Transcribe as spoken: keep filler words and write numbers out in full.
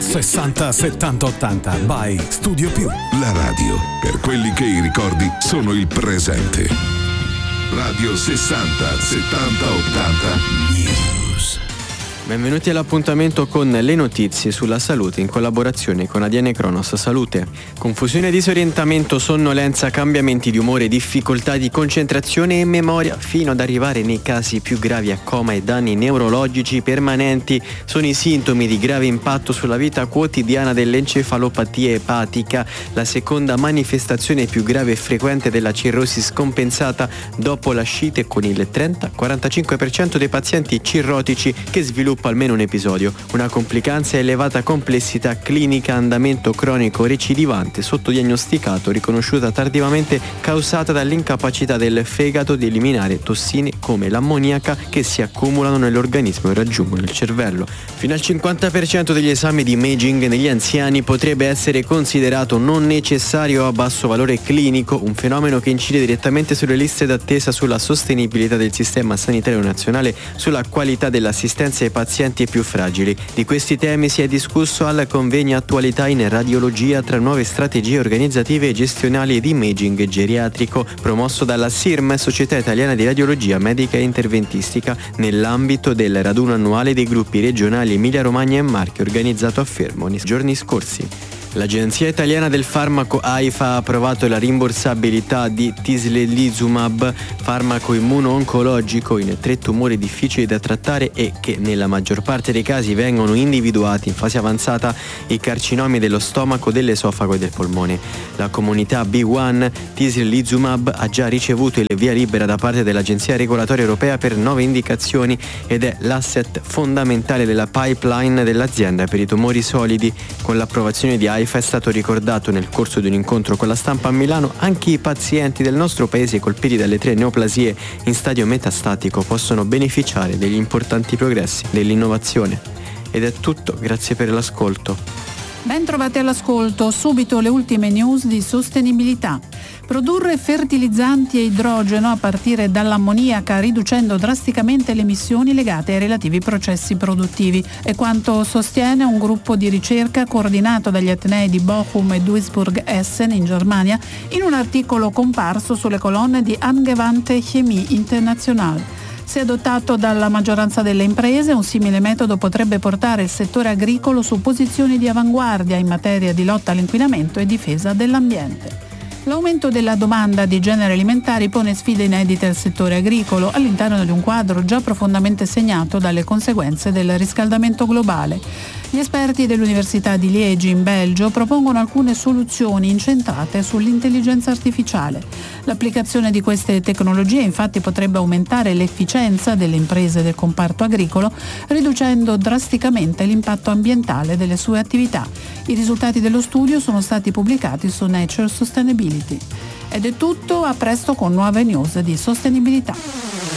sessanta settanta ottanta by Studio Più. La radio per quelli che i ricordi sono il presente. Radio sessanta settanta ottanta News. Benvenuti all'appuntamento con le notizie sulla salute in collaborazione con A D N Cronos Salute. Confusione, disorientamento, sonnolenza, cambiamenti di umore, difficoltà di concentrazione e memoria, fino ad arrivare nei casi più gravi a coma e danni neurologici permanenti, sono i sintomi di grave impatto sulla vita quotidiana dell'encefalopatia epatica, la seconda manifestazione più grave e frequente della cirrosi scompensata dopo l'ascite, con il trenta quarantacinque per cento dei pazienti cirrotici che sviluppano almeno un episodio. Una complicanza e elevata complessità clinica, andamento cronico recidivante, sottodiagnosticato, riconosciuta tardivamente, causata dall'incapacità del fegato di eliminare tossine come l'ammoniaca che si accumulano nell'organismo e raggiungono il cervello. Fino al cinquanta per cento degli esami di imaging negli anziani potrebbe essere considerato non necessario o a basso valore clinico, un fenomeno che incide direttamente sulle liste d'attesa, sulla sostenibilità del sistema sanitario nazionale, sulla qualità dell'assistenza ai pazienti più fragili. Di questi temi si è discusso al convegno Attualità in Radiologia tra nuove strategie organizzative e gestionali di imaging geriatrico, promosso dalla S I R M, Società Italiana di Radiologia Medica e Interventistica, nell'ambito del raduno annuale dei gruppi regionali Emilia Romagna e Marche, organizzato a Fermo nei giorni scorsi. L'Agenzia Italiana del Farmaco AIFA ha approvato la rimborsabilità di tislelizumab, farmaco immuno-oncologico in tre tumori difficili da trattare e che nella maggior parte dei casi vengono individuati in fase avanzata, i carcinomi dello stomaco, dell'esofago e del polmone. La comunità B uno tislelizumab ha già ricevuto il via libera da parte dell'Agenzia Regolatoria Europea per nove indicazioni ed è l'asset fondamentale della pipeline dell'azienda per i tumori solidi. Con l'approvazione di AIFA è stato ricordato nel corso di un incontro con la stampa a Milano: anche i pazienti del nostro paese colpiti dalle tre neoplasie in stadio metastatico possono beneficiare degli importanti progressi dell'innovazione. Ed è tutto, grazie per l'ascolto. Ben trovati all'ascolto, subito le ultime news di sostenibilità. Produrre fertilizzanti e idrogeno a partire dall'ammoniaca, riducendo drasticamente le emissioni legate ai relativi processi produttivi, è quanto sostiene un gruppo di ricerca coordinato dagli atenei di Bochum e Duisburg-Essen in Germania in un articolo comparso sulle colonne di Angewandte Chemie International. Se adottato dalla maggioranza delle imprese, un simile metodo potrebbe portare il settore agricolo su posizioni di avanguardia in materia di lotta all'inquinamento e difesa dell'ambiente. L'aumento della domanda di generi alimentari pone sfide inedite al settore agricolo all'interno di un quadro già profondamente segnato dalle conseguenze del riscaldamento globale. Gli esperti dell'Università di Liegi in Belgio propongono alcune soluzioni incentrate sull'intelligenza artificiale. L'applicazione di queste tecnologie infatti potrebbe aumentare l'efficienza delle imprese del comparto agricolo, riducendo drasticamente l'impatto ambientale delle sue attività. I risultati dello studio sono stati pubblicati su Nature Sustainability. Ed è tutto, a presto con nuove news di sostenibilità.